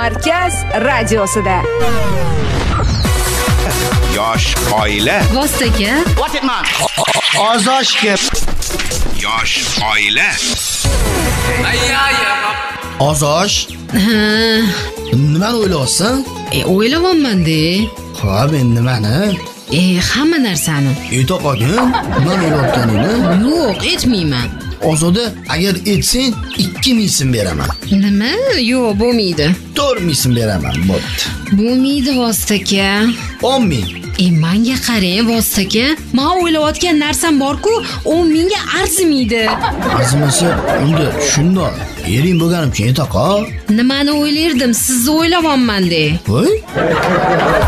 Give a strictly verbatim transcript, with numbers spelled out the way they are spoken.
Markaz radiosida. Yosh oila. Vostaga. What it man? Ozoshga. Yosh oila. Ozosh. Nimani o'ylayapsan? E, o'ylayapman-da. Xo'p, endi nimani? E, hamma narsani. Ayta qolgin. Nimani o'ylayotganingni? Yo'q, aytmayman. Ozoda, agar aytsang, ikki ming so'm beraman. Nima? Yo'q, bo'lmaydi. to'rt ming so'm beraman, bo'pti. Bo'lmaydi Vostaga. o'n ming. E, menga qarang Vostaga. Men o'ylayotgan narsam bor-ku, o'n mingga arzimaydi. Arzimasa, unda shundoq. Ering bo'lganim keyin ayta qol. Nimani o'ylardim? Sizni o'ylayapman-da. Voy.